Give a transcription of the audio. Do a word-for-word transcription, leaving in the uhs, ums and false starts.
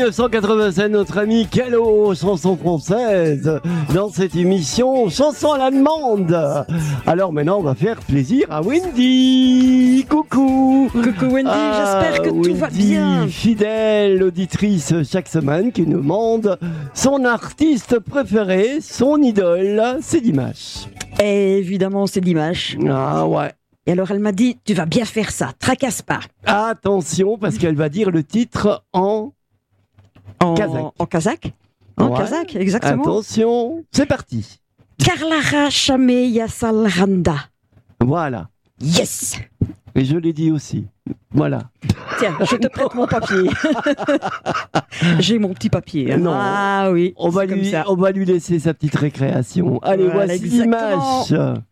neuf cent quatre-vingt-sept, notre ami Calo, chanson française, dans cette émission Chanson à la demande. Alors maintenant, on va faire plaisir à Wendy. Coucou. Coucou Wendy, ah, j'espère que Wendy, tout va bien. Fidèle auditrice chaque semaine qui nous demande son artiste préféré, son idole, c'est Dimash. Et évidemment, c'est Dimash. Ah ouais. Et alors elle m'a dit, tu vas bien faire ça, tracasse pas. Attention, parce qu'elle va dire le titre en... En kazakh. En kazakh En Ouais. kazakh, exactement. Attention, c'est parti. Karlara Shameya Salranda. Voilà. Yes. Et je l'ai dit aussi. Voilà. Tiens, je te prête mon papier. J'ai mon petit papier. Hein. Non. Ah oui. On va, c'est comme lui, ça. on va lui laisser sa petite récréation. Allez, Voilà, voici exactement. l'image.